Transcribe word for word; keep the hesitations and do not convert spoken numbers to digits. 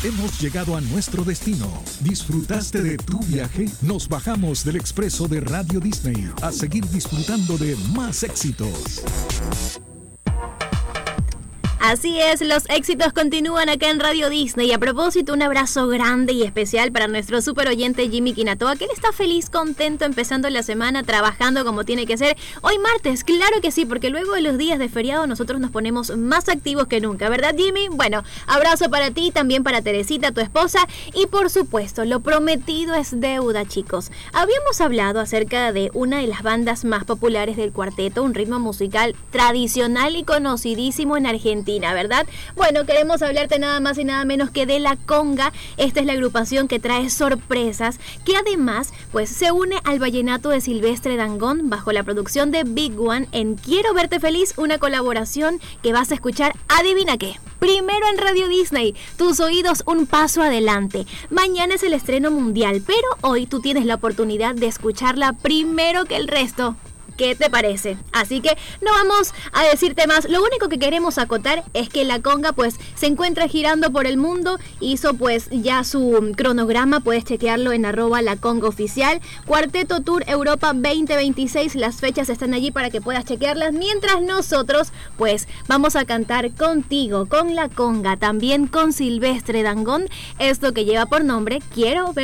Hemos llegado a nuestro destino. ¿Disfrutaste de tu viaje? Nos bajamos del expreso de Radio Disney a seguir disfrutando de más éxitos. Así es, los éxitos continúan acá en Radio Disney. A propósito, un abrazo grande y especial para nuestro super oyente Jimmy Quinatoa, que él está feliz, contento, empezando la semana, trabajando como tiene que ser. Hoy martes, claro que sí, porque luego de los días de feriado nosotros nos ponemos más activos que nunca, ¿verdad, Jimmy? Bueno, abrazo para ti, también para Teresita, tu esposa, y por supuesto, lo prometido es deuda, chicos. Habíamos hablado acerca de una de las bandas más populares del cuarteto, un ritmo musical tradicional y conocidísimo en Argentina, ¿verdad? Bueno, queremos hablarte nada más y nada menos que de La Conga. Esta es la agrupación que trae sorpresas, que además pues se une al vallenato de Silvestre Dangond bajo la producción de Big One en Quiero Verte Feliz, una colaboración que vas a escuchar, adivina qué, primero en Radio Disney, tus oídos un paso adelante. Mañana es el estreno mundial, pero hoy tú tienes la oportunidad de escucharla primero que el resto. ¿Qué te parece? Así que no vamos a decirte más. Lo único que queremos acotar es que La Conga pues se encuentra girando por el mundo. Hizo pues ya su cronograma. Puedes chequearlo en arroba La Conga Oficial. Cuarteto Tour Europa veinte veintiséis. Las fechas están allí para que puedas chequearlas. Mientras nosotros pues vamos a cantar contigo, con La Conga, también con Silvestre Dangond. Esto que lleva por nombre Quiero Ver